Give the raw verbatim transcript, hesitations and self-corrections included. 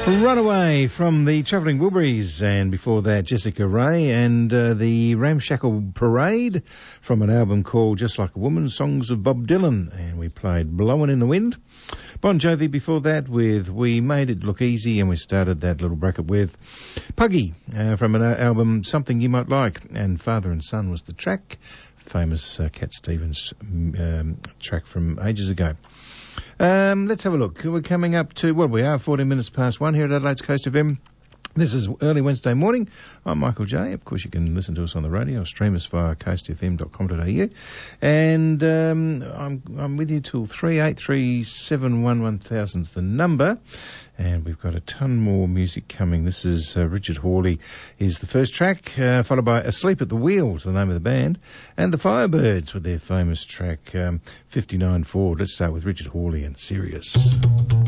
Runaway from the Travelling Wilburys, and before that Jessica Ray and uh, the Ramshackle Parade from an album called Just Like a Woman, Songs of Bob Dylan, and we played Blowin' in the Wind. Bon Jovi before that with We Made It Look Easy, and we started that little bracket with Puggy uh, from an album Something You Might Like, and Father and Son was the track, famous uh, Cat Stevens um, track from ages ago. Um, let's have a look. We're coming up to, well, we are fourteen minutes past one here at Adelaide's Coast F M. This is early Wednesday morning. I'm Michael J. Of course, you can listen to us on the radio or stream us via coast f m dot com dot a u. And um, I'm I'm with you till three eight three seven one one thousand is the number. And we've got a ton more music coming. This is uh, Richard Hawley is the first track, uh, followed by Asleep at the Wheel is the name of the band, and the Firebirds with their famous track um, fifty-nine Ford. Let's start with Richard Hawley and Sirius.